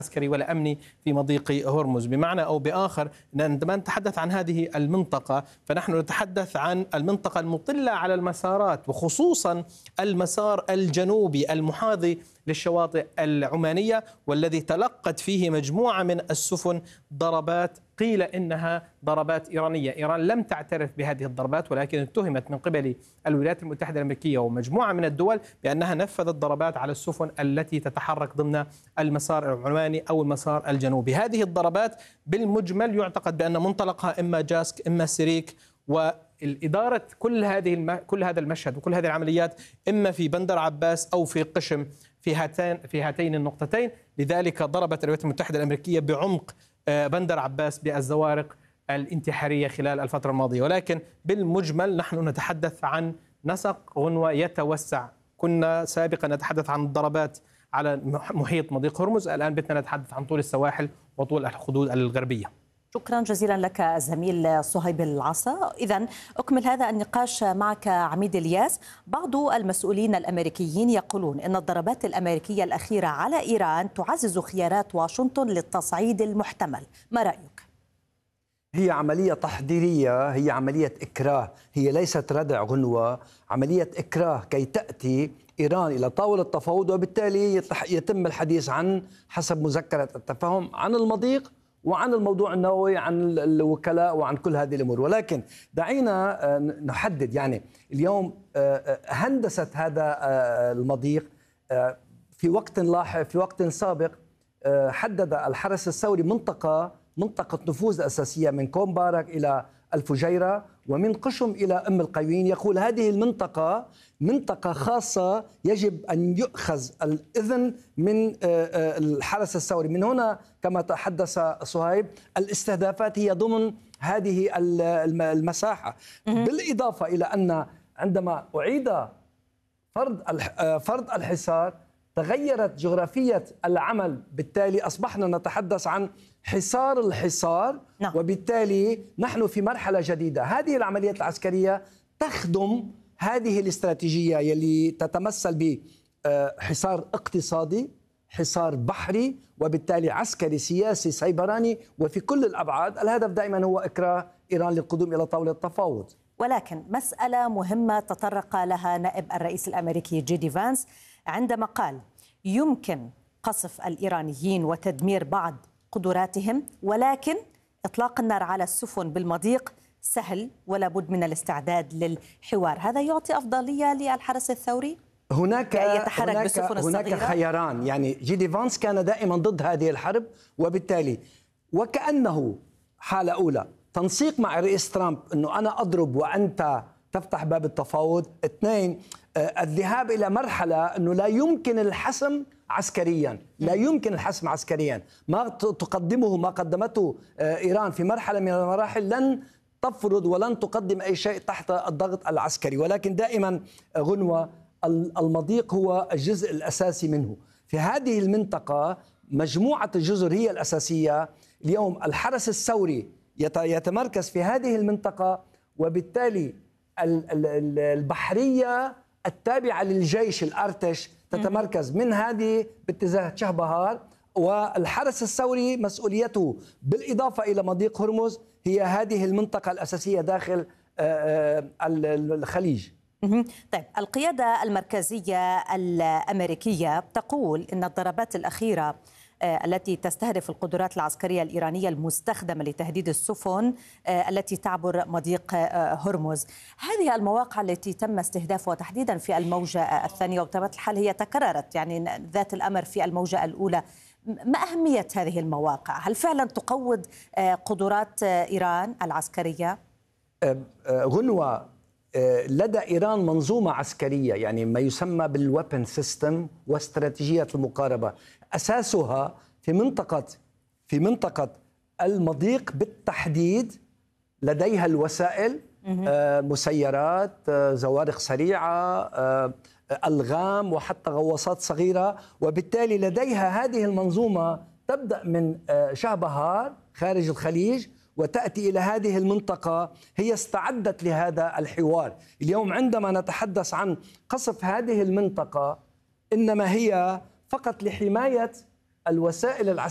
عسكري ولا أمني في مضيق هرمز. بمعنى أو بآخر، عندما نتحدث عن هذه المنطقة فنحن نتحدث عن المنطقة المطلة على المسارات، وخصوصا المسار الجنوبي المحاذي للشواطئ العمانية، والذي تلقت فيه مجموعة من السفن ضربات قيل إنها ضربات إيرانية. إيران لم تعترف بهذه الضربات، ولكن اتهمت من قبل الولايات المتحدة الأمريكية ومجموعة من الدول بأنها نفذت ضربات على السفن التي تتحرك ضمن المسار العماني أو المسار الجنوبي. هذه الضربات بالمجمل يعتقد بأن منطلقها إما جاسك إما سيريك، والإدارة كل هذا المشهد وكل هذه العمليات إما في بندر عباس أو في قشم في هاتين النقطتين. لذلك ضربت الولايات المتحدة الأمريكية بعمق بندر عباس بالزوارق الانتحارية خلال الفترة الماضية. ولكن بالمجمل نحن نتحدث عن نسق غنوة يتوسع. كنا سابقا نتحدث عن الضربات على محيط مضيق هرمز، الآن بدنا نتحدث عن طول السواحل وطول الحدود الغربية. شكرا جزيلا لك زميل صهيب العصا. إذن أكمل هذا النقاش معك عميد الياس. بعض المسؤولين الأمريكيين يقولون أن الضربات الأمريكية الأخيرة على إيران تعزز خيارات واشنطن للتصعيد المحتمل، ما رأيك؟ هي عملية تحضيرية، هي عملية إكراه، هي ليست ردع غنوة، عملية إكراه كي تأتي إيران إلى طاولة التفاوض، وبالتالي يتم الحديث عن حسب مذكرة التفاهم عن المضيق وعن الموضوع النووي، عن الوكلاء وعن كل هذه الأمور. ولكن دعينا نحدد، يعني اليوم هندسة هذا المضيق في وقت لاحق، في وقت سابق حدد الحرس الثوري منطقة نفوذ أساسية من كوم بارك إلى الفجيرة ومن قشم إلى أم القوين. يقول هذه المنطقة منطقة خاصة يجب أن يؤخذ الإذن من الحرس الثوري. من هنا كما تحدث صهيب الاستهدافات هي ضمن هذه المساحة. بالإضافة إلى أن عندما أعيد فرض الحصار تغيرت جغرافية العمل، بالتالي أصبحنا نتحدث عن حصار الحصار. نعم. وبالتالي نحن في مرحلة جديدة. هذه العمليات العسكرية تخدم هذه الاستراتيجية يلي تتمثل بحصار اقتصادي، حصار بحري، وبالتالي عسكري سياسي سيبراني، وفي كل الأبعاد. الهدف دائما هو إكراه إيران للقدوم إلى طاولة التفاوض. ولكن مسألة مهمة تطرق لها نائب الرئيس الأمريكي جي دي فانس عندما قال يمكن قصف الإيرانيين وتدمير بعض قدراتهم، ولكن إطلاق النار على السفن بالمضيق سهل ولا بد من الاستعداد للحوار. هذا يعطي أفضلية للحرس الثوري؟ هناك خياران. يعني جي دي فانس كان دائما ضد هذه الحرب، وبالتالي وكأنه حالة أولى تنسيق مع الرئيس ترامب أنه أنا أضرب وأنت تفتح باب التفاوض. اثنين، الذهاب إلى مرحلة أنه لا يمكن الحسم عسكريا، لا يمكن الحسم عسكريا. ما تقدمه، ما قدمته إيران في مرحلة من المراحل لن تفرض ولن تقدم أي شيء تحت الضغط العسكري. ولكن دائما غنوة المضيق هو الجزء الأساسي منه. في هذه المنطقة مجموعة الجزر هي الأساسية. اليوم الحرس الثوري يتمركز في هذه المنطقة، وبالتالي البحرية التابعة للجيش الأرتش تتمركز من هذه باتجاه شهبهار، والحرس الثوري مسؤوليته بالإضافة إلى مضيق هرمز هي هذه المنطقة الأساسية داخل الخليج. طيب، القيادة المركزية الأمريكية تقول إن الضربات الأخيرة التي تستهدف القدرات العسكرية الإيرانية المستخدمة لتهديد السفن التي تعبر مضيق هرمز، هذه المواقع التي تم استهدافها تحديدا في الموجة الثانية، وبطبيعة الحال هي تكررت يعني ذات الأمر في الموجة الأولى، ما أهمية هذه المواقع؟ هل فعلا تقوض قدرات إيران العسكرية؟ غنوة، لدى إيران منظومة عسكرية، يعني ما يسمى بالويبن سيستم واستراتيجية المقاربة، أساسها في منطقة المضيق بالتحديد. لديها الوسائل، مسيرات، زوارق سريعة، ألغام، وحتى غواصات صغيرة. وبالتالي لديها هذه المنظومة تبدأ من شهبهار خارج الخليج وتأتي إلى هذه المنطقة. هي استعدت لهذا الحوار. اليوم عندما نتحدث عن قصف هذه المنطقة إنما هي فقط لحماية الوسائل العسكرية